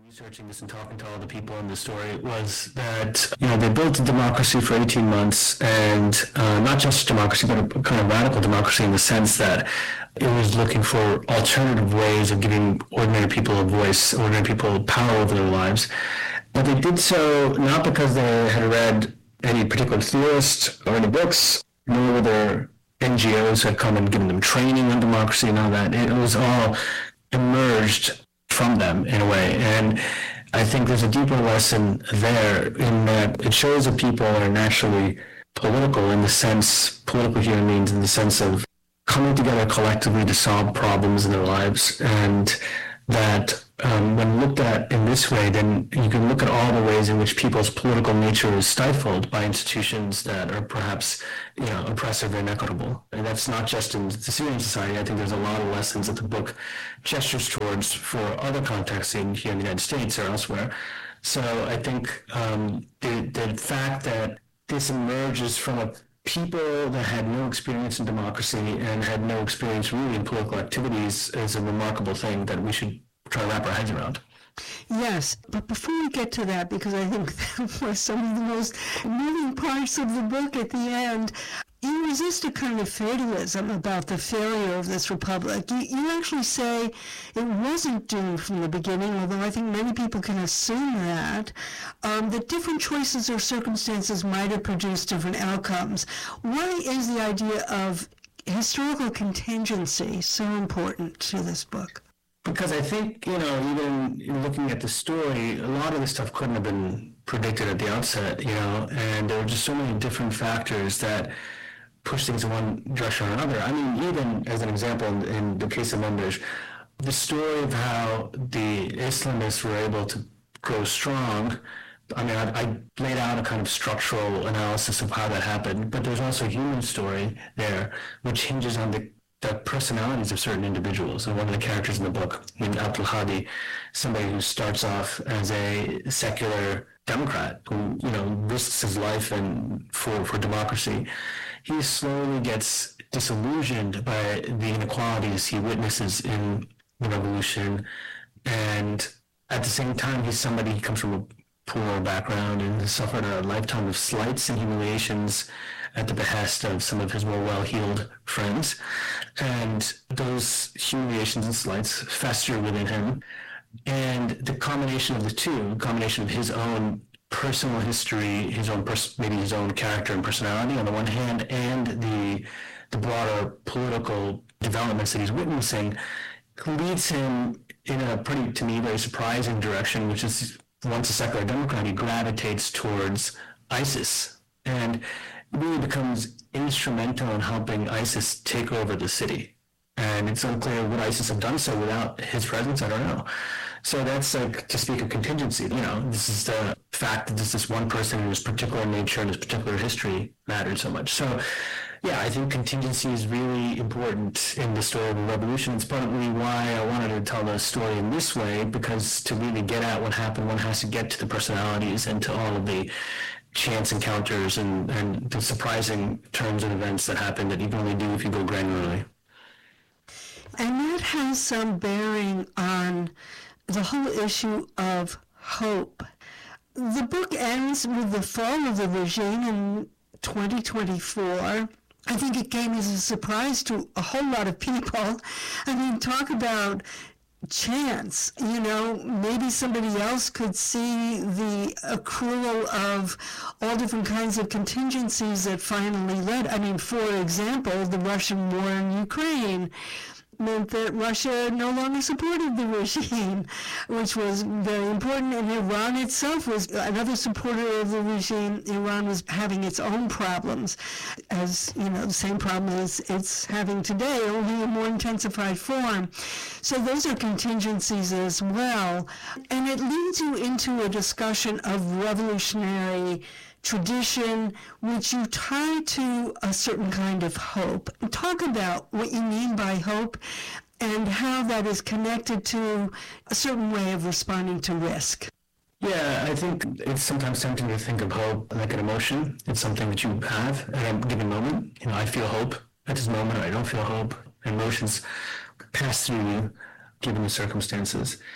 Researching this and talking to all the people in the story was that, they built a democracy for 18 months and not just democracy, but a kind of radical democracy in the sense that it was looking for alternative ways of giving ordinary people a voice, ordinary people power over their lives. But they did so not because they had read any particular theorist or any books, nor were there NGOs had come and given them training on democracy and all that. It was all emerged from them in a way. And I think there's a deeper lesson there in that it shows that people are naturally political in the sense, political human beings in the sense of coming together collectively to solve problems in their lives. And that when looked at in this way, then you can look at all the ways in which people's political nature is stifled by institutions that are perhaps, oppressive and inequitable. And that's not just in the Syrian society. I think there's a lot of lessons that the book gestures towards for other contexts here in the United States or elsewhere. So I think the fact that this emerges from a people that had no experience in democracy and had no experience really in political activities is a remarkable thing that we should try to wrap our heads around. Yes, but before we get to that, because I think that was some of the most moving parts of the book at the end, you resist a kind of fatalism about the failure of this republic. You actually say it wasn't doomed from the beginning, although I think many people can assume that different choices or circumstances might have produced different outcomes. Why is the idea of historical contingency so important to this book? Because I think, even in looking at the story, a lot of this stuff couldn't have been predicted at the outset, and there were just so many different factors that push things in one direction or another. I mean, even as an example, in the case of Manbij, the story of how the Islamists were able to grow strong, I mean, I laid out a kind of structural analysis of how that happened, but there's also a human story there, which hinges on the personalities of certain individuals. And one of the characters in the book, named Abdul Hadi, somebody who starts off as a secular Democrat who, risks his life for democracy, he slowly gets disillusioned by the inequalities he witnesses in the revolution. And at the same time, he's somebody who comes from a poor background and has suffered a lifetime of slights and humiliations at the behest of some of his more well-heeled friends. And those humiliations and slights fester within him. And the combination of the two, the combination of his own personal history, maybe his own character and personality on the one hand, and the broader political developments that he's witnessing, leads him in a pretty, to me, very surprising direction, which is once a secular Democrat, he gravitates towards ISIS and really becomes instrumental in helping ISIS take over the city. And it's unclear would ISIS have done so without his presence. I don't know. So that's like, to speak of contingency, this is the fact that this one person in his particular nature and his particular history mattered so much. So yeah, I think contingency is really important in the story of the revolution. It's partly why I wanted to tell the story in this way, because to really get at what happened, one has to get to the personalities and to all of the chance encounters and the surprising turns and events that happen that you can only do if you go granularly. And that has some bearing on the whole issue of hope. The book ends with the fall of the regime in 2024. I think it came as a surprise to a whole lot of people. I mean, talk about chance. Maybe somebody else could see the accrual of all different kinds of contingencies that finally led. I mean, for example, the Russian war in Ukraine meant that Russia no longer supported the regime, which was very important. And Iran itself was another supporter of the regime. Iran was having its own problems, as the same problem as it's having today, only in more intensified form. So those are contingencies as well. And it leads you into a discussion of revolutionary tradition, which you tie to a certain kind of hope. Talk about what you mean by hope and how that is connected to a certain way of responding to risk. Yeah, I think it's sometimes tempting to think of hope like an emotion. It's something that you have at a given moment. I feel hope at this moment, or I don't feel hope. Emotions pass through you, given the circumstances.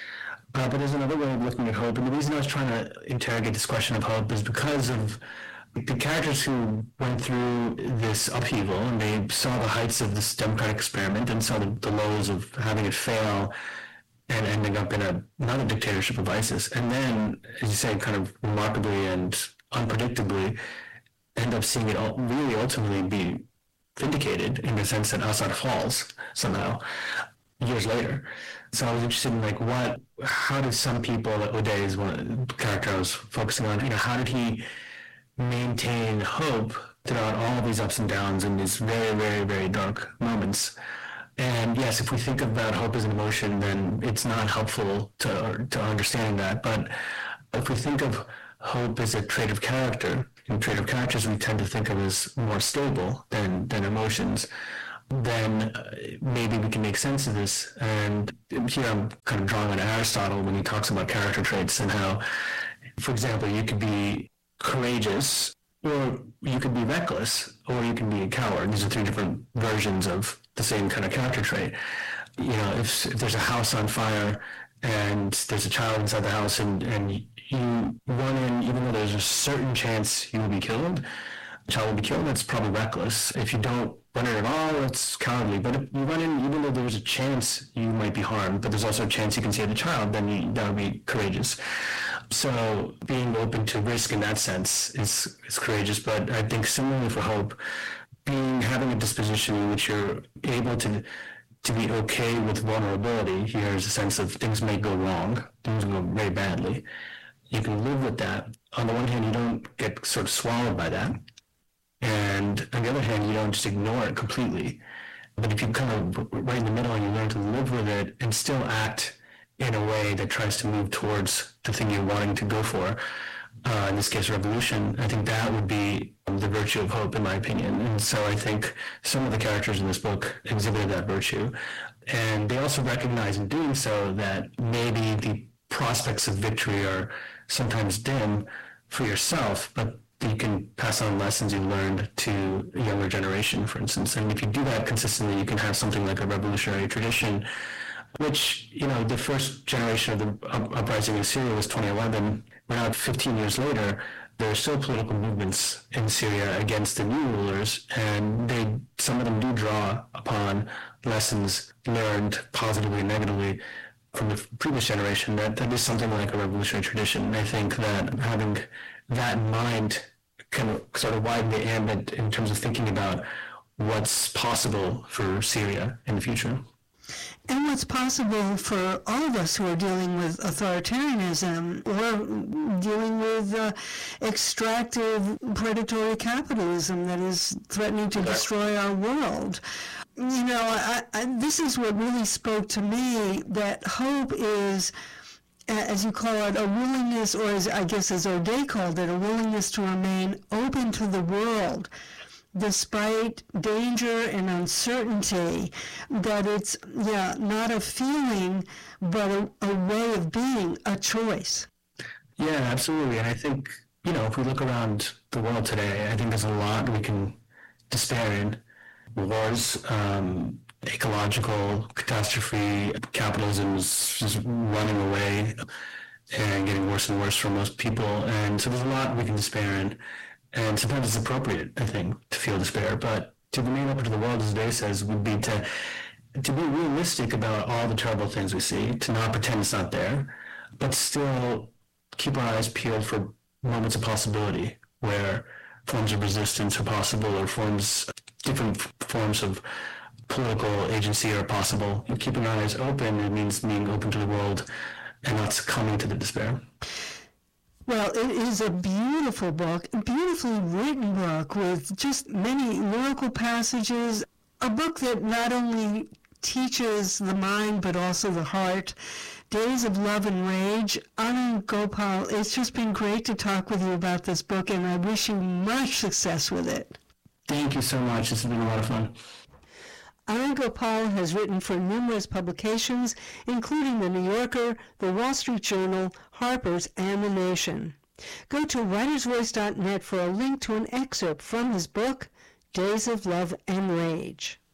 But there's another way of looking at hope, and the reason I was trying to interrogate this question of hope is because of the characters who went through this upheaval, and they saw the heights of this democratic experiment and saw the lows of having it fail and ending up in not a dictatorship of ISIS, and then, as you say, kind of remarkably and unpredictably end up seeing it really ultimately be vindicated in the sense that Assad falls somehow years later. So I was interested in how did some people, O'Day is one character I was focusing on, how did he maintain hope throughout all of these ups and downs and these very, very, very dark moments? And yes, if we think about hope as an emotion, then it's not helpful to understanding that. But if we think of hope as a trait of character, and trait of characters we tend to think of as more stable than emotions, then maybe we can make sense of this. And here I'm kind of drawing on Aristotle when he talks about character traits and how, for example, you could be courageous, or you could be reckless, or you can be a coward. These are three different versions of the same kind of character trait. If there's a house on fire and there's a child inside the house and you run in, even though there's a certain chance you will be killed, the child will be killed, that's probably reckless. If you don't run in at all, it's cowardly. But if you run in, even though there's a chance you might be harmed, but there's also a chance you can save the child, then that would be courageous. So being open to risk in that sense is courageous. But I think similarly for hope, having a disposition in which you're able to be okay with vulnerability. Here is a sense of things may go wrong, things go very badly. You can live with that. On the one hand, you don't get sort of swallowed by that. And on the other hand, you don't just ignore it completely. But if you kind of right in the middle and you learn to live with it and still act in a way that tries to move towards the thing you're wanting to go for, in this case, revolution, I think that would be the virtue of hope, in my opinion. And so I think some of the characters in this book exhibited that virtue. And they also recognize in doing so that maybe the prospects of victory are sometimes dim for yourself, but you can pass on lessons you learned to a younger generation, for instance. And if you do that consistently, you can have something like a revolutionary tradition, which, the first generation of the uprising in Syria was 2011. Now, 15 years later, there are still political movements in Syria against the new rulers, and some of them do draw upon lessons learned positively and negatively from the previous generation. That is something like a revolutionary tradition. And I think that having that in mind can sort of widen the ambit in terms of thinking about what's possible for Syria in the future. And what's possible for all of us who are dealing with authoritarianism or dealing with extractive predatory capitalism that is threatening to destroy our world. This is what really spoke to me, that hope is, as you call it, a willingness, or as O'Day called it, a willingness to remain open to the world, despite danger and uncertainty, that it's not a feeling, but a way of being, a choice. Yeah, absolutely. And I think, if we look around the world today, I think there's a lot we can despair in. Wars, ecological catastrophe, capitalism is just running away and getting worse and worse for most people. And so there's a lot we can despair in. And sometimes it's appropriate, I think, to feel despair. But to remain open to the world, as Day says, would be to be realistic about all the terrible things we see, to not pretend it's not there, but still keep our eyes peeled for moments of possibility where forms of resistance are possible, or different forms of political agency are possible. And keeping our eyes open, it means being open to the world and not succumbing to the despair. Well, it is a beautiful book, a beautifully written book with just many lyrical passages, a book that not only teaches the mind but also the heart. Days of Love and Rage. Anand Gopal, it's just been great to talk with you about this book, and I wish you much success with it. Thank you so much. This has been a lot of fun. Anand Gopal has written for numerous publications, including The New Yorker, The Wall Street Journal, Harper's, and The Nation. Go to writersvoice.net for a link to an excerpt from his book, Days of Love and Rage.